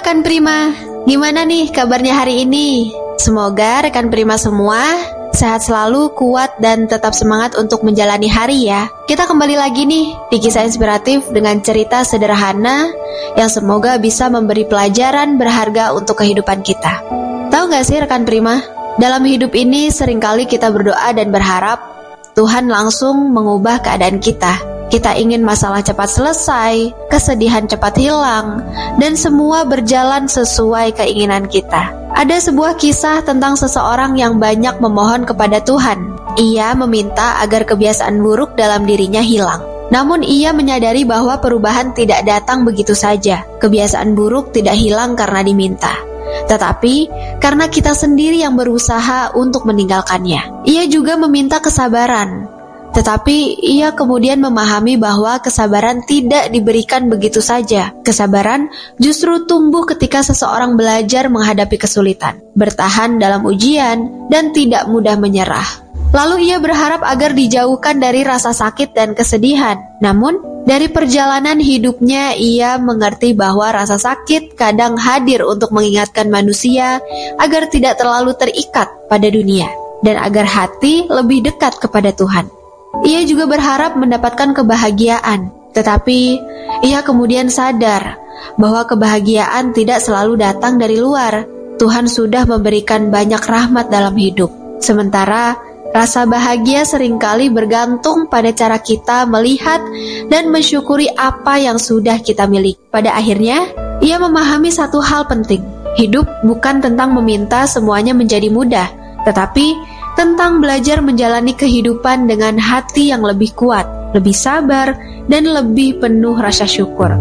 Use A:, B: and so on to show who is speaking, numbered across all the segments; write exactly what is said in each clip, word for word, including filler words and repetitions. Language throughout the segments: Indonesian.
A: rekan Prima, gimana nih kabarnya hari ini? Semoga rekan Prima semua sehat selalu, kuat, dan tetap semangat untuk menjalani hari ya. Kita kembali lagi nih di kisah inspiratif dengan cerita sederhana yang semoga bisa memberi pelajaran berharga untuk kehidupan kita. Tahu gak sih rekan Prima, dalam hidup ini seringkali kita berdoa dan berharap Tuhan langsung mengubah keadaan kita. Kita ingin masalah cepat selesai, kesedihan cepat hilang, dan semua berjalan sesuai keinginan kita. Ada sebuah kisah tentang seseorang yang banyak memohon kepada Tuhan. Ia meminta agar kebiasaan buruk dalam dirinya hilang. Namun ia menyadari bahwa perubahan tidak datang begitu saja. Kebiasaan buruk tidak hilang karena diminta, tetapi karena kita sendiri yang berusaha untuk meninggalkannya. Ia juga meminta kesabaran. Tetapi ia kemudian memahami bahwa kesabaran tidak diberikan begitu saja. Kesabaran justru tumbuh ketika seseorang belajar menghadapi kesulitan, bertahan dalam ujian, dan tidak mudah menyerah. Lalu ia berharap agar dijauhkan dari rasa sakit dan kesedihan. Namun, dari perjalanan hidupnya ia mengerti bahwa rasa sakit kadang hadir untuk mengingatkan manusia agar tidak terlalu terikat pada dunia, dan agar hati lebih dekat kepada Tuhan. Ia juga berharap mendapatkan kebahagiaan, tetapi ia kemudian sadar bahwa kebahagiaan tidak selalu datang dari luar. Tuhan sudah memberikan banyak rahmat dalam hidup. Sementara rasa bahagia seringkali bergantung pada cara kita melihat dan mensyukuri apa yang sudah kita miliki. Pada akhirnya, ia memahami satu hal penting. Hidup bukan tentang meminta semuanya menjadi mudah, tetapi tentang belajar menjalani kehidupan dengan hati yang lebih kuat, lebih sabar, dan lebih penuh rasa syukur.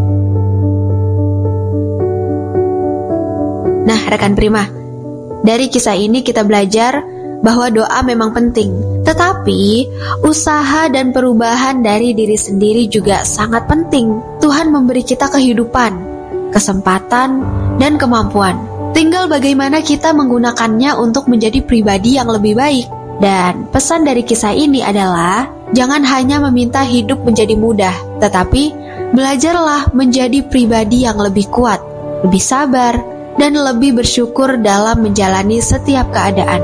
A: Nah, rekan Prima, dari kisah ini kita belajar bahwa doa memang penting, tetapi usaha dan perubahan dari diri sendiri juga sangat penting. Tuhan memberi kita kehidupan, kesempatan, dan kemampuan. Tinggal bagaimana kita menggunakannya untuk menjadi pribadi yang lebih baik. Dan pesan dari kisah ini adalah, jangan hanya meminta hidup menjadi mudah, tetapi belajarlah menjadi pribadi yang lebih kuat, lebih sabar, dan lebih bersyukur dalam menjalani setiap keadaan.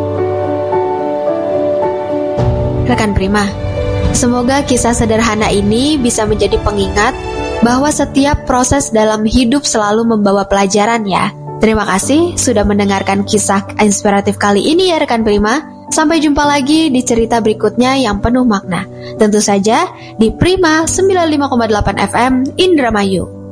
A: Rekan Prima, semoga kisah sederhana ini bisa menjadi pengingat bahwa setiap proses dalam hidup selalu membawa pelajaran ya. Terima kasih sudah mendengarkan kisah inspiratif kali ini ya rekan Prima. Sampai jumpa lagi di cerita berikutnya yang penuh makna. Tentu saja di Prima sembilan puluh lima koma delapan F M Indramayu.